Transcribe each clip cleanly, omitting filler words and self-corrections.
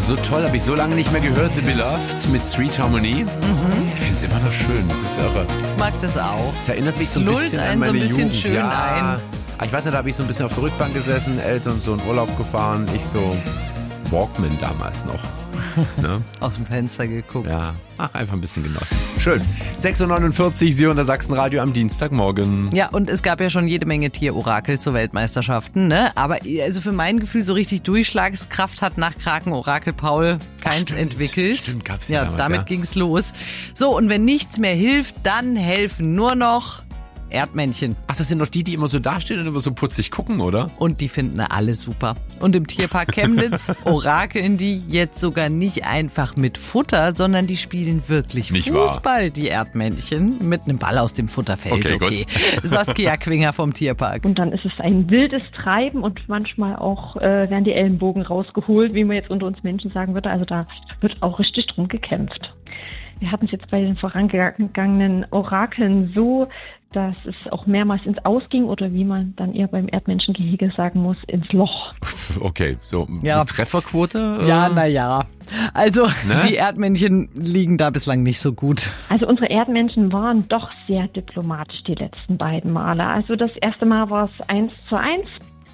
so toll, habe ich so lange nicht mehr gehört, The Beloved mit Sweet Harmony. Ich finde es immer noch schön, das ist irre. Ich mag das auch. Es erinnert mich so ein Lullt bisschen einen an meine so ein bisschen Jugend. schön ein. Ich weiß nicht, da habe ich so ein bisschen auf der Rückbank gesessen, Eltern so in Urlaub gefahren, ich so Walkman damals noch. Ne? Aus dem Fenster geguckt. Ja, einfach ein bisschen genossen. Schön. 6.49 Uhr, Sie hören das Sachsenradio am Dienstagmorgen. Ja, und es gab ja schon jede Menge Tierorakel zu Weltmeisterschaften, ne? Aber also für mein Gefühl so richtig Durchschlagskraft hat nach Kraken-Orakel Paul keins entwickelt. Stimmt, gab's ja damals, damit ging's los. So, und wenn nichts mehr hilft, dann helfen nur noch Erdmännchen. Ach, das sind doch die immer so dastehen und immer so putzig gucken, oder? Und die finden alle super. Und im Tierpark Chemnitz orakeln die jetzt sogar nicht einfach mit Futter, sondern die spielen wirklich Nicht Fußball, die Erdmännchen, mit einem Ball aus dem Futterfeld. Okay. Saskia Quinger vom Tierpark. Und dann ist es ein wildes Treiben und manchmal auch werden die Ellenbogen rausgeholt, wie man jetzt unter uns Menschen sagen würde. Also da wird auch richtig drum gekämpft. Wir hatten es jetzt bei den vorangegangenen Orakeln so, dass es auch mehrmals ins Aus ging oder wie man dann eher beim Erdmenschengehege sagen muss, ins Loch. Okay, so Ja. eine Trefferquote? Ja, naja. Also die Erdmännchen liegen da bislang nicht so gut. Also unsere Erdmenschen waren doch sehr diplomatisch die letzten beiden Male. Also das erste Mal war es 1:1.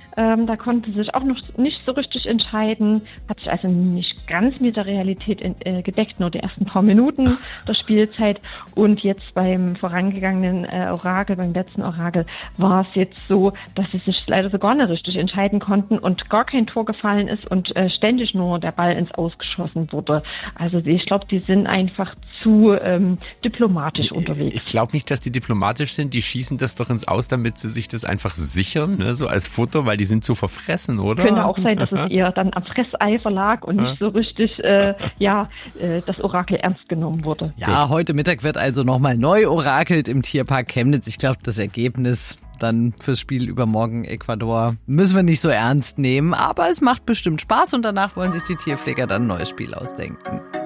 Da konnte sich auch noch nicht so richtig entscheiden, hat sich also nicht ganz mit der Realität gedeckt, nur die ersten paar Minuten der Spielzeit. Und jetzt beim vorangegangenen Orakel, beim letzten Orakel, war es jetzt so, dass sie sich leider so gar nicht richtig entscheiden konnten und gar kein Tor gefallen ist und ständig nur der Ball ins Ausgeschossen wurde. Also ich glaube, die sind einfach zu diplomatisch unterwegs. Ich glaube nicht, dass die diplomatisch sind. Die schießen das doch ins Aus, damit sie sich das einfach sichern, ne? So als Futter, weil die sind zu verfressen, oder? Könnte auch sein, dass es eher dann am Fresseifer lag und nicht so richtig, das Orakel ernst genommen wurde. Ja, heute Mittag wird also nochmal neu orakelt im Tierpark Chemnitz. Ich glaube, das Ergebnis dann fürs Spiel übermorgen Ecuador müssen wir nicht so ernst nehmen. Aber es macht bestimmt Spaß und danach wollen sich die Tierpfleger dann ein neues Spiel ausdenken.